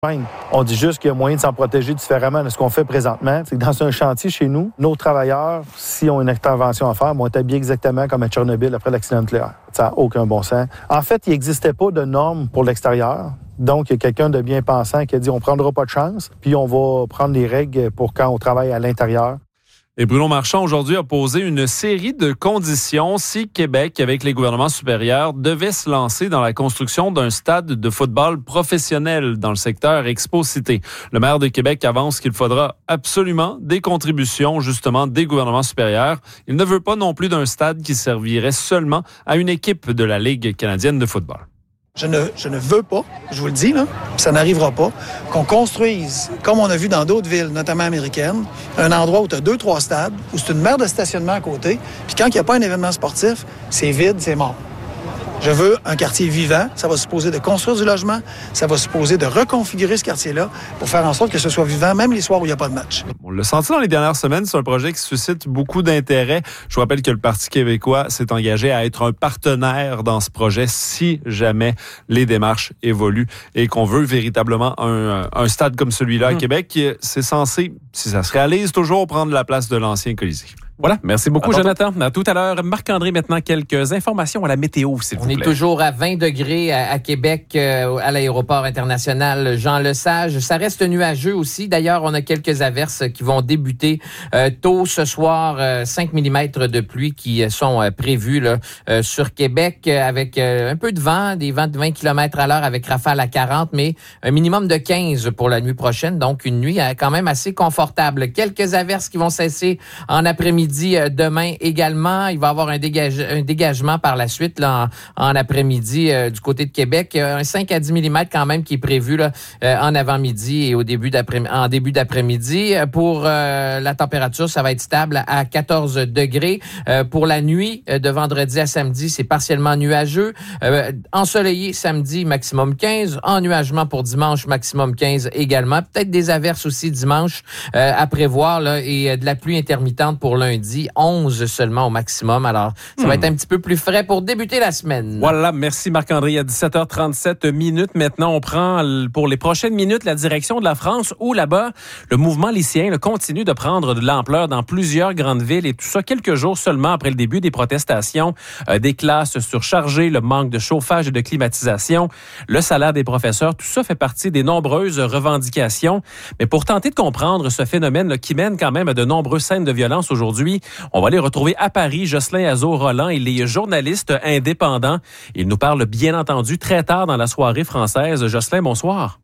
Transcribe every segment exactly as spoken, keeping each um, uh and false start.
On dit juste qu'il y a moyen de s'en protéger différemment de ce qu'on fait présentement. C'est que dans un chantier chez nous, nos travailleurs, si ont une intervention à faire, vont être habillés exactement comme à Tchernobyl après l'accident nucléaire. Ça n'a aucun bon sens. En fait, il n'existait pas de normes pour l'extérieur. Donc, il y a quelqu'un de bien pensant qui a dit on ne prendra pas de chance, puis on va prendre les règles pour quand on travaille à l'intérieur. Et Bruno Marchand, aujourd'hui, a posé une série de conditions si Québec, avec les gouvernements supérieurs, devait se lancer dans la construction d'un stade de football professionnel dans le secteur Expo-Cité. Le maire de Québec avance qu'il faudra absolument des contributions, justement, des gouvernements supérieurs. Il ne veut pas non plus d'un stade qui servirait seulement à une équipe de la Ligue canadienne de football. Je ne, je ne veux pas, je vous le dis, là, ça n'arrivera pas, qu'on construise, comme on a vu dans d'autres villes, notamment américaines, un endroit où tu as deux, trois stades, où c'est une mer de stationnement à côté, puis quand il n'y a pas un événement sportif, c'est vide, c'est mort. Je veux un quartier vivant. Ça va supposer de construire du logement. Ça va supposer de reconfigurer ce quartier-là pour faire en sorte que ce soit vivant, même les soirs où il n'y a pas de match. On l'a senti dans les dernières semaines. C'est un projet qui suscite beaucoup d'intérêt. Je vous rappelle que le Parti québécois s'est engagé à être un partenaire dans ce projet si jamais les démarches évoluent et qu'on veut véritablement un, un stade comme celui-là à mmh. Québec. C'est censé, si ça se réalise, toujours prendre la place de l'ancien Colisée. Voilà, merci beaucoup, Jonathan. À tout à l'heure. Marc-André, maintenant, quelques informations à la météo, s'il vous plaît. On est toujours à vingt degrés à, à Québec, euh, à l'aéroport international Jean-Lesage. Ça reste nuageux aussi. D'ailleurs, on a quelques averses qui vont débuter euh, tôt ce soir. Euh, cinq millimètres de pluie qui sont euh, prévus là, euh, sur Québec euh, avec euh, un peu de vent, des vents de vingt kilomètres à l'heure avec rafale à quarante, mais un minimum de quinze pour la nuit prochaine. Donc, une nuit euh, quand même assez confortable. Quelques averses qui vont cesser en après-midi. Demain également, il va y avoir un, dégage, un dégagement par la suite là, en, en après-midi euh, du côté de Québec. Un cinq à dix millimètres quand même qui est prévu là, euh, en avant-midi et au début d'après, en début d'après-midi. Pour euh, la température, ça va être stable à quatorze degrés. Euh, pour la nuit, de vendredi à samedi, c'est partiellement nuageux. Euh, ensoleillé samedi, maximum quinze. Ennuagement pour dimanche, maximum quinze également. Peut-être des averses aussi dimanche euh, à prévoir là, et de la pluie intermittente pour lundi. onze seulement au maximum. Alors, ça hmm. va être un petit peu plus frais pour débuter la semaine. Voilà, merci Marc-André. À dix-sept heures trente-sept minutes, maintenant, on prend pour les prochaines minutes la direction de la France où là-bas, le mouvement lycéen là, continue de prendre de l'ampleur dans plusieurs grandes villes et tout ça quelques jours seulement après le début des protestations, euh, des classes surchargées, le manque de chauffage et de climatisation, le salaire des professeurs. Tout ça fait partie des nombreuses revendications. Mais pour tenter de comprendre ce phénomène là, qui mène quand même à de nombreuses scènes de violence aujourd'hui, on va aller retrouver à Paris Jocelyn Azzo-Roland et les journalistes indépendants. Ils nous parlent bien entendu très tard dans la soirée française. Jocelyn, bonsoir.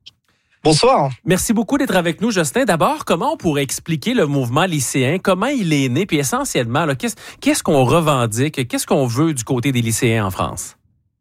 Bonsoir. Merci beaucoup d'être avec nous, Jocelyn. D'abord, comment on pourrait expliquer le mouvement lycéen? Comment il est né? Puis essentiellement, là, qu'est-ce, qu'est-ce qu'on revendique? Qu'est-ce qu'on veut du côté des lycéens en France?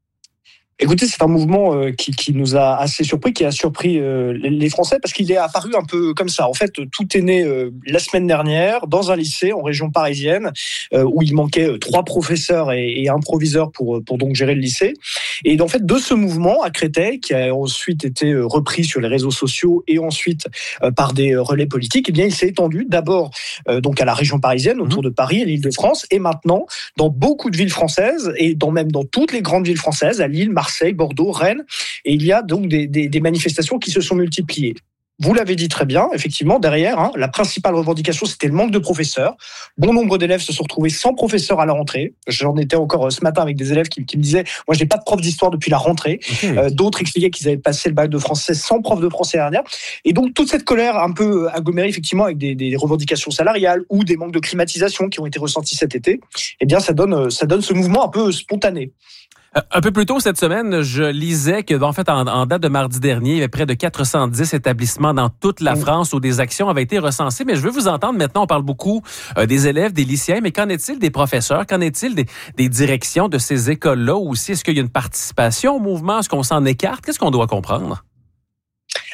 Écoutez, c'est un mouvement euh, qui, qui nous a assez surpris, qui a surpris euh, les Français, parce qu'il est apparu un peu comme ça. En fait, tout est né euh, la semaine dernière dans un lycée en région parisienne, euh, où il manquait euh, trois professeurs et, et un proviseur pour, pour donc gérer le lycée. Et en fait, de ce mouvement à Créteil, qui a ensuite été euh, repris sur les réseaux sociaux et ensuite euh, par des relais politiques, eh bien, il s'est étendu d'abord euh, donc à la région parisienne, autour de Paris et l'Île-de-France, et maintenant dans beaucoup de villes françaises, et dans, même dans toutes les grandes villes françaises, à Lille, Marseille, Marseille, Bordeaux, Rennes, et il y a donc des, des, des manifestations qui se sont multipliées. Vous l'avez dit très bien, effectivement, derrière, hein, la principale revendication, c'était le manque de professeurs. Bon nombre d'élèves se sont retrouvés sans professeur à la rentrée. J'en étais encore euh, ce matin avec des élèves qui, qui me disaient « Moi, je n'ai pas de prof d'histoire depuis la rentrée. Okay. » euh, D'autres expliquaient qu'ils avaient passé le bac de français sans prof de français dernière. Et donc, toute cette colère un peu agglomérée, effectivement, avec des, des revendications salariales ou des manques de climatisation qui ont été ressentis cet été, eh bien, ça donne, ça donne ce mouvement un peu spontané. Un peu plus tôt cette semaine, je lisais que, en fait, en, en date de mardi dernier, il y avait près de quatre cent dix établissements dans toute la France où des actions avaient été recensées. Mais je veux vous entendre maintenant. On parle beaucoup euh, des élèves, des lycéens, mais qu'en est-il des professeurs? Qu'en est-il des, des directions de ces écoles-là aussi? Est-ce qu'il y a une participation au mouvement? Est-ce qu'on s'en écarte? Qu'est-ce qu'on doit comprendre?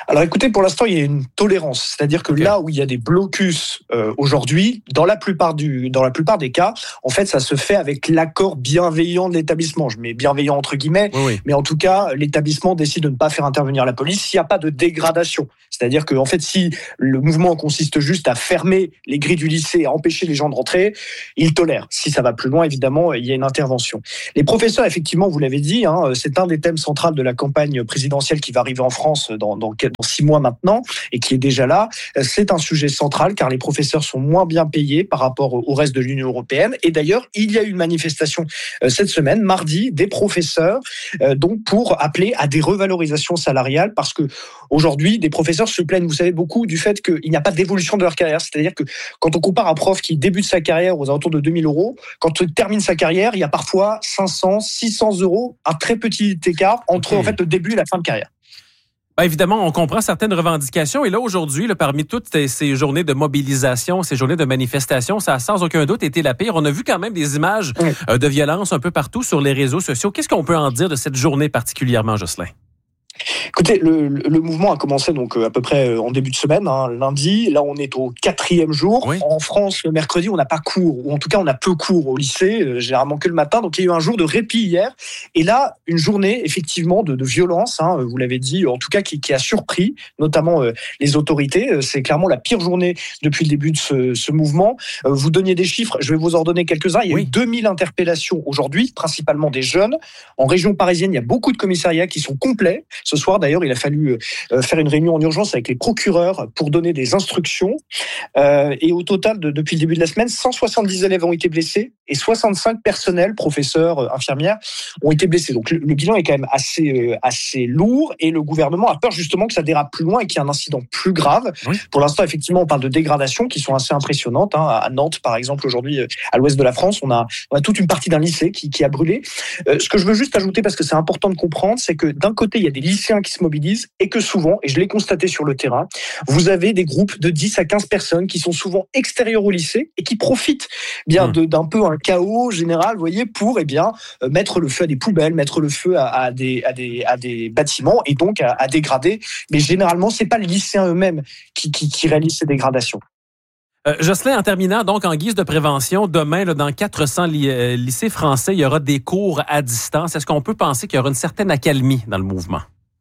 Alors écoutez, pour l'instant, il y a une tolérance. C'est-à-dire que okay. là où il y a des blocus euh, aujourd'hui, dans la plupart du, dans la plupart des cas, en fait, ça se fait avec l'accord bienveillant de l'établissement. Je mets bienveillant entre guillemets, oui, oui. mais en tout cas, l'établissement décide de ne pas faire intervenir la police s'il n'y a pas de dégradation. C'est-à-dire que, en fait, si le mouvement consiste juste à fermer les grilles du lycée, à empêcher les gens de rentrer, il tolère. Si ça va plus loin, évidemment, il y a une intervention. Les professeurs, effectivement, vous l'avez dit, hein, c'est un des thèmes centraux de la campagne présidentielle qui va arriver en France dans, dans, dans six mois maintenant et qui est déjà là. C'est un sujet central car les professeurs sont moins bien payés par rapport au reste de l'Union européenne. Et d'ailleurs, il y a eu une manifestation euh, cette semaine, mardi, des professeurs, euh, donc pour appeler à des revalorisations salariales parce que aujourd'hui, des professeurs se plaignent, vous savez, beaucoup du fait qu'il n'y a pas d'évolution de leur carrière. C'est-à-dire que quand on compare un prof qui débute sa carrière aux alentours de deux mille euros, quand il termine sa carrière, il y a parfois cinq cents, six cents euros, un très petit écart entre okay. en fait le début et la fin de carrière. Ben évidemment, on comprend certaines revendications. Et là, aujourd'hui, là, parmi toutes ces journées de mobilisation, ces journées de manifestation, ça a sans aucun doute été la pire. On a vu quand même des images oui. euh, de violence un peu partout sur les réseaux sociaux. Qu'est-ce qu'on peut en dire de cette journée particulièrement, Jocelyn? Écoutez, le, le mouvement a commencé donc à peu près en début de semaine, hein, lundi. Là, on est au quatrième jour. Oui. En France, le mercredi, on n'a pas cours, ou en tout cas, on a peu cours au lycée, euh, généralement que le matin. Donc, il y a eu un jour de répit hier. Et là, une journée, effectivement, de, de violence, hein, vous l'avez dit, en tout cas, qui, qui a surpris, notamment euh, les autorités. C'est clairement la pire journée depuis le début de ce, ce mouvement. Euh, vous donniez des chiffres, je vais vous en donner quelques-uns. Il y a oui. eu deux mille interpellations aujourd'hui, principalement des jeunes. En région parisienne, il y a beaucoup de commissariats qui sont complets. Ce soir, d'ailleurs, il a fallu euh, faire une réunion en urgence avec les procureurs pour donner des instructions. Euh, et au total, de, depuis le début de la semaine, cent soixante-dix élèves ont été blessés et soixante-cinq personnels, professeurs, infirmières, ont été blessés. Donc le, le bilan est quand même assez, euh, assez lourd et le gouvernement a peur justement que ça dérape plus loin et qu'il y ait un incident plus grave. Oui. Pour l'instant, effectivement, on parle de dégradations qui sont assez impressionnantes. Hein. À Nantes, par exemple, aujourd'hui, à l'ouest de la France, on a, on a toute une partie d'un lycée qui, qui a brûlé. Euh, ce que je veux juste ajouter, parce que c'est important de comprendre, c'est que d'un côté, il y a des lycéens qui se mobilisent et que souvent, et je l'ai constaté sur le terrain, vous avez des groupes de dix à quinze personnes qui sont souvent extérieurs au lycée et qui profitent bien mmh. de, d'un peu un chaos général, vous voyez, pour eh bien mettre le feu à des poubelles, mettre le feu à, à, des, à, des, à des bâtiments et donc à, à dégrader. Mais généralement, c'est pas les lycéens eux-mêmes qui, qui, qui réalisent ces dégradations. Euh, Jocelyn, en terminant, donc en guise de prévention, demain, là, dans quatre cents ly- euh, lycées français, il y aura des cours à distance. Est-ce qu'on peut penser qu'il y aura une certaine accalmie dans le mouvement?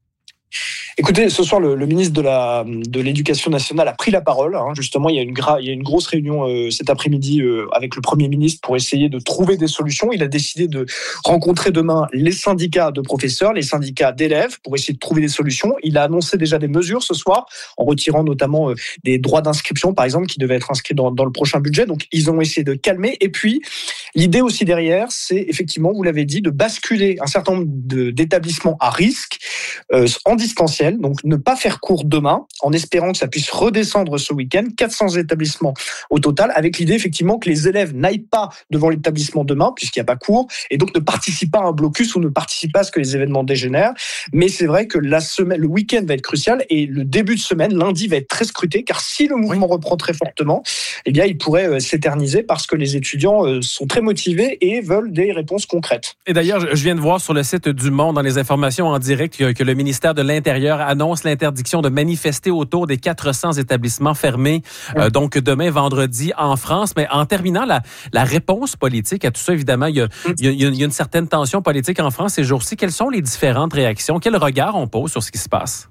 Écoutez, ce soir, le, le ministre de, la, de l'Éducation nationale a pris la parole. Hein. Justement, il y a une, gra- il y a une grosse réunion euh, cet après-midi euh, avec le Premier ministre pour essayer de trouver des solutions. Il a décidé de rencontrer demain les syndicats de professeurs, les syndicats d'élèves pour essayer de trouver des solutions. Il a annoncé déjà des mesures ce soir en retirant notamment euh, des droits d'inscription, par exemple, qui devaient être inscrits dans, dans le prochain budget. Donc, ils ont essayé de calmer. Et puis, l'idée aussi derrière, c'est effectivement, vous l'avez dit, de basculer un certain nombre de, d'établissements à risque euh, en distanciel. Donc, ne pas faire cours demain, en espérant que ça puisse redescendre ce week-end. quatre cents établissements au total, avec l'idée effectivement que les élèves n'aillent pas devant l'établissement demain, puisqu'il n'y a pas cours, et donc ne participent pas à un blocus ou ne participent pas à ce que les événements dégénèrent. Mais c'est vrai que la semaine, le week-end va être crucial, et le début de semaine, lundi, va être très scruté, car si le mouvement oui. reprend très fortement, eh bien, il pourrait euh, s'éterniser parce que les étudiants euh, sont très motivés et veulent des réponses concrètes. Et d'ailleurs, je viens de voir sur le site du Monde, dans les informations en direct, que, que le ministère de l'Intérieur annonce l'interdiction de manifester autour des quatre cents établissements fermés, oui. euh, donc demain, vendredi, en France. Mais en terminant, la, la réponse politique à tout ça, évidemment, il y, a, oui. il, y a, il y a une certaine tension politique en France ces jours-ci. Quelles sont les différentes réactions? Quel regard on pose sur ce qui se passe?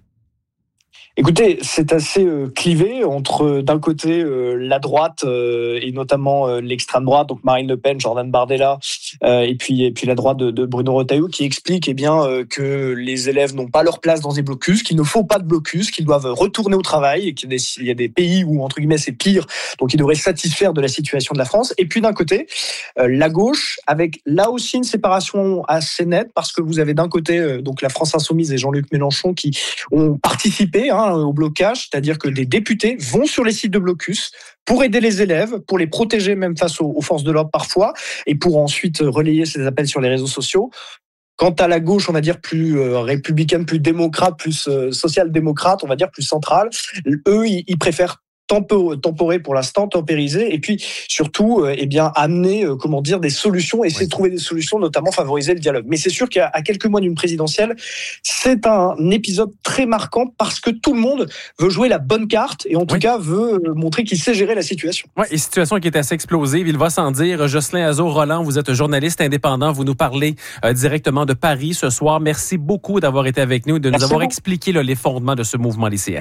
Écoutez, c'est assez euh, clivé entre d'un côté euh, la droite euh, et notamment euh, l'extrême droite, donc Marine Le Pen, Jordan Bardella, euh, et puis et puis la droite de, de Bruno Retailleau, qui explique eh bien euh, que les élèves n'ont pas leur place dans des blocus, qu'il ne faut pas de blocus, qu'ils doivent retourner au travail et qu'il y a des, il y a des pays où entre guillemets c'est pire, donc ils devraient satisfaire de la situation de la France. Et puis d'un côté euh, la gauche, avec là aussi une séparation assez nette, parce que vous avez d'un côté euh, donc la France Insoumise et Jean-Luc Mélenchon qui ont participé hein, au blocage, c'est-à-dire que des députés vont sur les sites de blocus pour aider les élèves, pour les protéger même face aux, aux forces de l'ordre parfois, et pour ensuite relayer ces appels sur les réseaux sociaux. Quant à la gauche, on va dire plus euh, républicaine, plus démocrate, plus euh, social-démocrate, on va dire plus centrale, eux, ils, ils préfèrent tempo, temporer pour l'instant, tempériser, et puis surtout, euh, eh bien, amener, euh, comment dire, des solutions, essayer oui. de trouver des solutions, notamment favoriser le dialogue. Mais c'est sûr qu'à à quelques mois d'une présidentielle, c'est un épisode très marquant parce que tout le monde veut jouer la bonne carte et en tout oui. cas veut montrer qu'il sait gérer la situation. Oui, et situation qui est assez explosive, il va sans dire. Jocelyn Azzo-Roland, vous êtes journaliste indépendant, vous nous parlez euh, directement de Paris ce soir. Merci beaucoup d'avoir été avec nous et de Merci nous avoir beaucoup. expliqué là, les fondements de ce mouvement lycéen.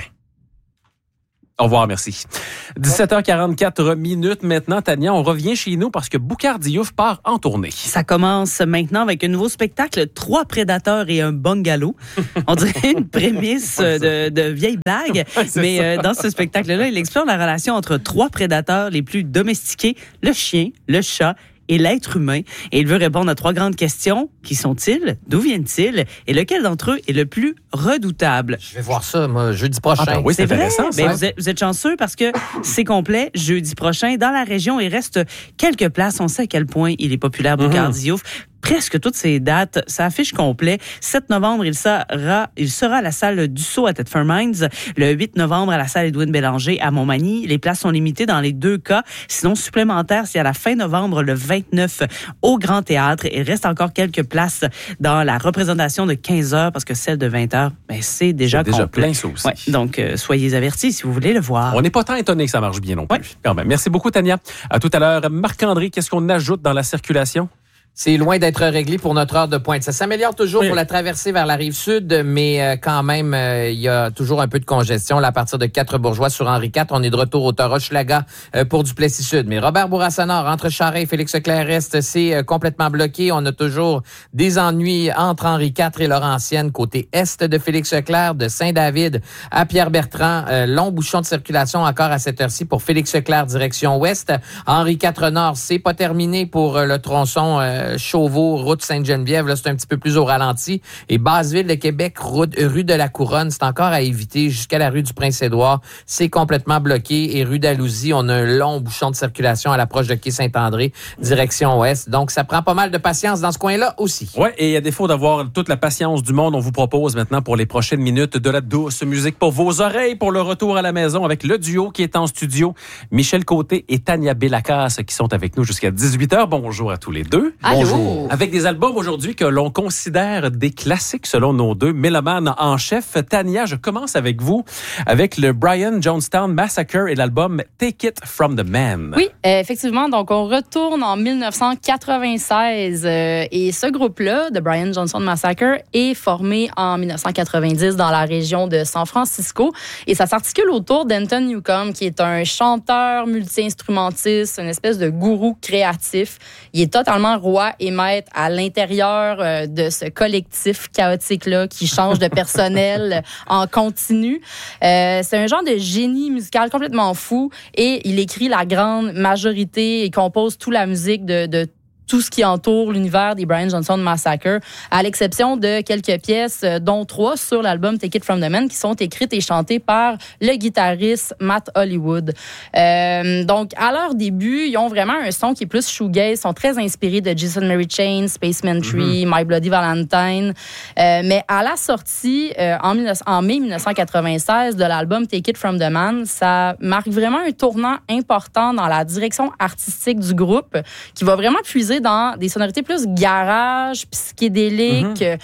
Au revoir, merci. dix-sept heures quarante-quatre minutes maintenant, Tania, on revient chez nous parce que Boucard Diouf part en tournée. Ça commence maintenant avec un nouveau spectacle, Trois prédateurs et un bungalow. On dirait une prémisse de, de vieille blague, ouais, mais euh, dans ce spectacle-là, il explore la relation entre trois prédateurs les plus domestiqués, le chien, le chat et l'être humain. Et il veut répondre à trois grandes questions. Qui sont-ils? D'où viennent-ils? Et lequel d'entre eux est le plus redoutable? Je vais voir ça, moi, jeudi prochain. Ah ben oui, c'est, c'est intéressant, ça. Ben vous, êtes, vous êtes chanceux parce que c'est complet jeudi prochain. Dans la région, il reste quelques places. On sait à quel point il est populaire, Boucard mm-hmm. Diouf. Presque toutes ces dates, ça affiche complet. sept novembre, il sera, il sera à la salle Dussault à Thetford Mines. Le huit novembre, à la salle Edwin Bélanger à Montmagny. Les places sont limitées dans les deux cas. Sinon, supplémentaires, c'est à la fin novembre, le vingt-neuf, au Grand Théâtre. Il reste encore quelques places dans la représentation de quinze heures parce que celle de vingt heures, ben, c'est déjà c'est déjà complet. Plein, ça aussi. Ouais, donc, euh, soyez avertis si vous voulez le voir. On n'est pas tant étonné que ça marche bien non plus. Ouais. Quand même. Merci beaucoup, Tania. À tout à l'heure. Marc-André, qu'est-ce qu'on ajoute dans la circulation? C'est loin d'être réglé pour notre heure de pointe. Ça s'améliore toujours oui. pour la traversée vers la rive sud, mais euh, quand même, euh, il y a toujours un peu de congestion. Là, à partir de Quatre-Bourgeois sur Henri quatre, on est de retour au Toroche-Laga euh, pour Duplessis Sud. Mais Robert Bourassa-Nord, entre Charest et Félix-Leclerc-Est, c'est euh, complètement bloqué. On a toujours des ennuis entre Henri quatre et Laurentienne, côté est de Félix-Leclerc, de Saint-David à Pierre-Bertrand. Euh, long bouchon de circulation encore à cette heure-ci pour Félix-Leclerc, direction ouest. Henri quatre Nord, c'est pas terminé pour euh, le tronçon euh, Chauveau, route Sainte-Geneviève, là, c'est un petit peu plus au ralenti. Et Basseville de Québec, route, rue de la Couronne, c'est encore à éviter jusqu'à la rue du Prince-Édouard. C'est complètement bloqué. Et rue d'Alousie, on a un long bouchon de circulation à l'approche de quai Saint-André, direction ouest. Donc, ça prend pas mal de patience dans ce coin-là aussi. Oui, et à défaut d'avoir toute la patience du monde, on vous propose maintenant pour les prochaines minutes de la douce musique pour vos oreilles, pour le retour à la maison avec le duo qui est en studio, Michel Côté et Tania Bélacasse qui sont avec nous jusqu'à dix-huit heures. Bonjour à tous les deux. Bonjour. Avec des albums aujourd'hui que l'on considère des classiques selon nos deux mélomanes en chef. Tania, je commence avec vous avec le Brian Jonestown Massacre et l'album Take It From The Man. Oui, euh, effectivement. Donc, on retourne en dix-neuf cent quatre-vingt-seize euh, et ce groupe-là, The Brian Jonestown Massacre, est formé en dix-neuf cent quatre-vingt-dix dans la région de San Francisco et ça s'articule autour d'Anton Newcombe, qui est un chanteur multi-instrumentiste, une espèce de gourou créatif. Il est totalement roi et maître à l'intérieur euh, de ce collectif chaotique-là qui change de personnel en continu. Euh, c'est un genre de génie musical complètement fou et il écrit la grande majorité et compose toute la musique de, de tout ce qui entoure l'univers des Brian Jonestown Massacre, à l'exception de quelques pièces, dont trois sur l'album Take It From The Man, qui sont écrites et chantées par le guitariste Matt Hollywood. Euh, donc, à leur début, ils ont vraiment un son qui est plus shoegaze, sont très inspirés de Jason Mary Chain, Spaceman Tree, mm-hmm. My Bloody Valentine. Euh, mais à la sortie, euh, en, en mai dix-neuf cent quatre-vingt-seize, de l'album Take It From The Man, ça marque vraiment un tournant important dans la direction artistique du groupe, qui va vraiment puiser dans des sonorités plus garage, psychédélique, mm-hmm.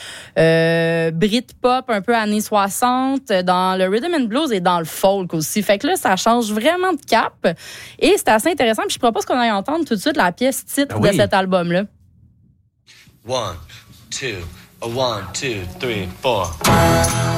euh, Britpop un peu années soixante, dans le rhythm and blues et dans le folk aussi. Fait que là, ça change vraiment de cap. Et c'est assez intéressant. Puis je propose qu'on aille entendre tout de suite la pièce titre ah oui. de cet album-là. One, two, a one, two, three, four.